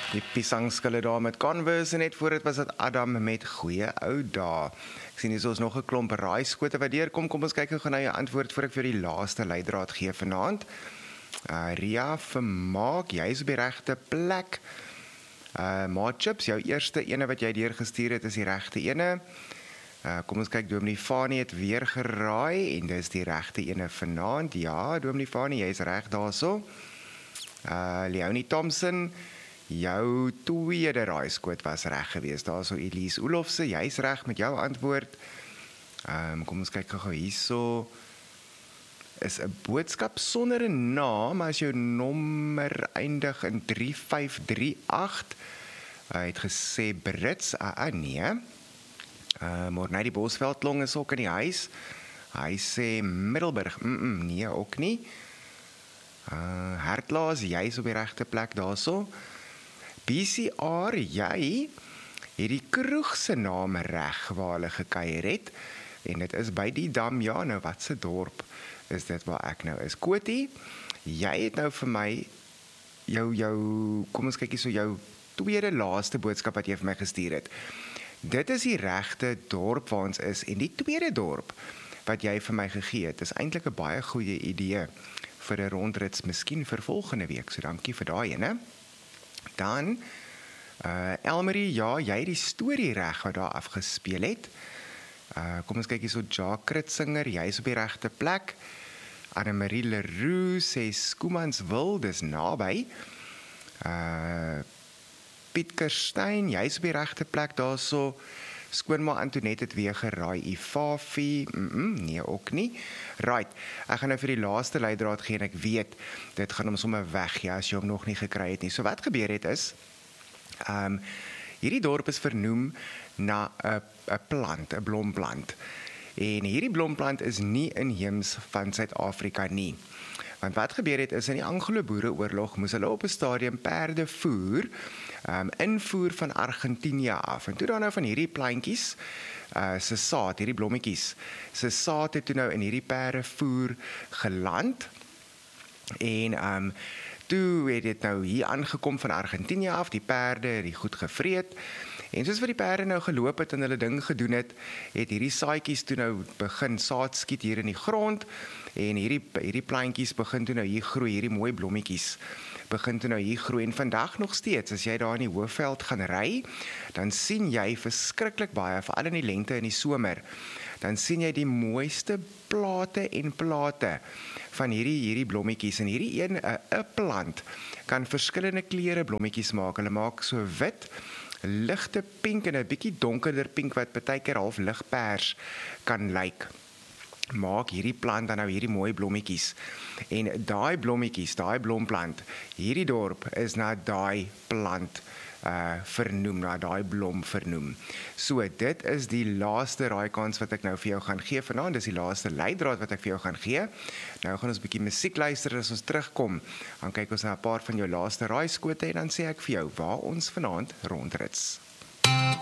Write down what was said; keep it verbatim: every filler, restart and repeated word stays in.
Die piesangskille daar met Converse en net voor dit was dit Adam met goeie ou dae. Ek sien hier is ons nog 'n klomp raaiskote wat deurkom. Kom ons kyk gou na jou antwoord voor ek vir die laaste leidraad gee vanaand. Uh, Ria Vermaak, jy is op die regte plek. Uh, Ma Chips, jou eerste ene wat jy deurgestuur het is die regte ene. Uh, kom ons kyk, Dominee Fanie het weer geraai en dis die regte ene vanaand. Ja, Dominee Fanie, jy is reg daarso. Uh, Leonie Thompson, jou tweede raaiskoot was reg geweest. Daar so Elise Olofse, jy's reg met jou antwoord. Um, kom ons kyk gou hierso. Is 'n boodskap sonder 'n naam as jou nommer eindig in drie vyf drie agt. Hy het gesê Brits, ah, ah nee. Uh, maar net die Bosveldlong is ook in die huis. Hy sê Middelburg, mm -mm, nee ook nie. Uh, Hertlaas, jy's op die regte plek daarso. B C R, jy het die kroeg se naam reg waar hulle gekuier het. En dit is by die dam, ja, nou wat se dorp is dit waar ek nou is. Kotie, jy het nou vir my jou, jou kom ons kyk hier so jou tweede laaste boodskap wat jy vir my gestuur het. Dit is die regte dorp waar ons is. En die tweede dorp wat jy vir my gegee het, is eintlik 'n baie goeie idee vir 'n rondrits, miskien vir volgende week. So dankie vir daai ene. Dan, uh, Elmarie, ja, jy het die storie reg wat daar afgespeel het. Uh, kom ons kyk hier so, Jacques Kritzinger, jy is op die regte plek. Annemarie Leroux sê Skoemanswil, dis naby. Uh, Piet Kerstyn, jy is op die regte plek daarso. Skoonma Antoinette het weer geraai. Ifafi, mm -mm, nee ook nie. Right, ek gaan nou vir die laaste leidraad gee en ek weet, dit gaan hom sommer weg, ja, as jy hom nog nie gekry het nie. So wat gebeur het is, um, hierdie dorp is vernoem na 'n 'n plant, 'n blomplant. En hierdie blomplant is nie inheems van Suid-Afrika nie. Want wat gebeur het is in die Anglo-Boereoorlog moes hulle op 'n stadium perde voer, um, invoer van Argentinië af. En toe dan nou van hierdie plantjies, uh, se saad, hierdie blommetjies, se saad het toe nou in hierdie perde voer geland. En um, toe het dit nou hier aangekom van Argentinië af, die perde het die goed gevreet. En soos wat die perde nou geloop het en hulle ding gedoen het, het hierdie saadjies toe nou begin saad skiet hier in die grond. En hierdie, hierdie plantjies begin toe nou hier groei, hierdie mooi blommetjies begin toe nou hier groei. En vandag nog steeds, as jy daar in die Hoëveld gaan ry, dan sien jy verskriklik baie, veral in die lente en die somer, dan sien jy die mooiste plate en plate van hierdie, hierdie blommetjies. En hierdie een, 'n plant, kan verskillende kleure blommetjies maak. Hulle maak so wit, ligte pink en 'n bietjie donkerder pink wat partykeer half ligpers kan lyk. Maak hierdie plant dan nou hierdie mooi blommetjies. En daai blommetjies, daai blomplant, hierdie dorp is na daai plant uh, vernoem, na daai blom vernoem. So, dit is die laaste raaikans wat ek nou vir jou gaan gee vanaand. Dis die laaste leidraad wat ek vir jou gaan gee. Nou gaan ons 'n bietjie musiek luister as ons terugkom. Dan kyk ons na 'n paar van jou laaste raaiskote en dan sê ek vir jou waar ons vanaand rondrits.